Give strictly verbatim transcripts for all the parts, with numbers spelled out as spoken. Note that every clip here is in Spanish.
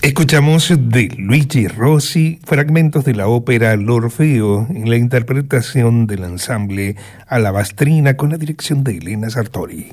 Escuchamos de Luigi Rossi fragmentos de la ópera L'Orfeo en la interpretación del ensamble Alabastrina con la dirección de Elena Sartori.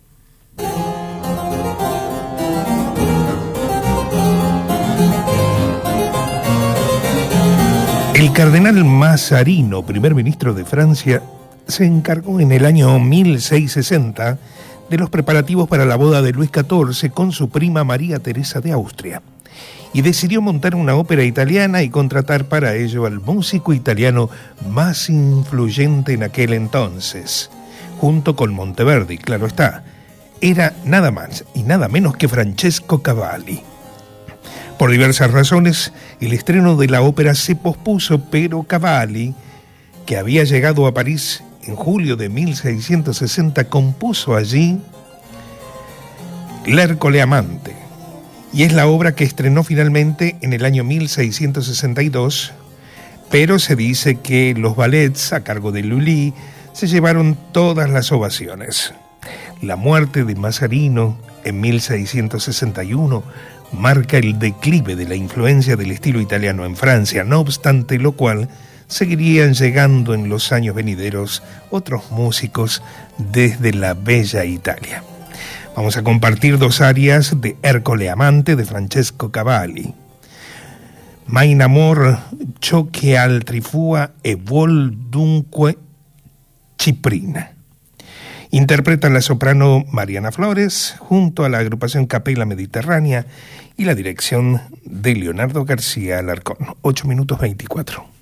El cardenal Mazarino, primer ministro de Francia, se encargó en el año mil seiscientos sesenta de los preparativos para la boda de Luis catorce con su prima María Teresa de Austria, y decidió montar una ópera italiana y contratar para ello al músico italiano más influyente en aquel entonces, junto con Monteverdi, claro está. Era nada más y nada menos que Francesco Cavalli. Por diversas razones, el estreno de la ópera se pospuso, pero Cavalli, que había llegado a París en julio de mil seiscientos sesenta, compuso allí L'Ercole Amante, y es la obra que estrenó finalmente en el año mil seiscientos sesenta y dos, pero se dice que los ballets a cargo de Lully se llevaron todas las ovaciones. La muerte de Mazarino en mil seiscientos sesenta y uno marca el declive de la influencia del estilo italiano en Francia, no obstante lo cual seguirían llegando en los años venideros otros músicos desde la bella Italia. Vamos a compartir dos arias de Ercole Amante de Francesco Cavalli. Mein amor ciò che altri fua e vuol dunque Ciprina. Interpreta la soprano Mariana Flores junto a la agrupación Capella Mediterránea y la dirección de Leonardo García Alarcón. ocho minutos veinticuatro.